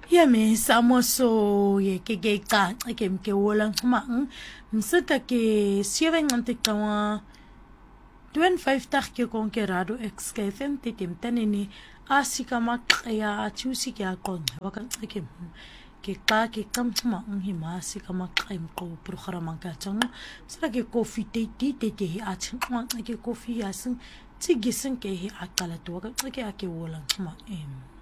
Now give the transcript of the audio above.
Ya me samoso ye ke ka ke wolang ma msita ke siya ngante kawa 25 tak ke conquerado ex ke fente temtanini asika makaya chusi ke akon wakan ke kamma hima asika makim ko programa ka chang sira ke coffee te achin ke coffee yasin tigisin ke akala to wakan ke wolang ma